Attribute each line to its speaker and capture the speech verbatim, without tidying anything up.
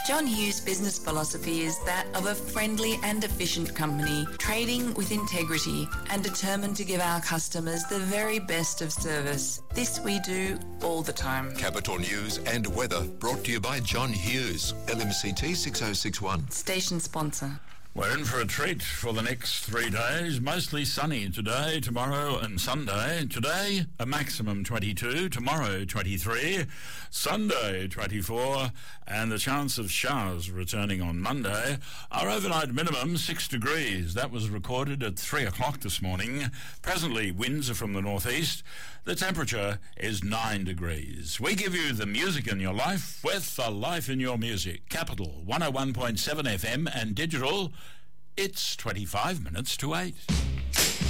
Speaker 1: John Hughes' business philosophy is that of a friendly and efficient company, trading with integrity and determined to give our customers the very best of service. This we do all the time.
Speaker 2: Capital News and weather brought to you by John Hughes, L M C T six oh six one.
Speaker 1: Station sponsor.
Speaker 3: We're in for a treat for the next three days. Mostly sunny today, tomorrow and Sunday. Today, a maximum twenty-two. Tomorrow, twenty-three. Sunday, twenty-four. And the chance of showers returning on Monday. Our overnight minimum, six degrees. That was recorded at three o'clock this morning. Presently, winds are from the northeast. The temperature is nine degrees. We give you the music in your life with the life in your music. Capital one oh one point seven F M and digital. It's twenty-five minutes to eight.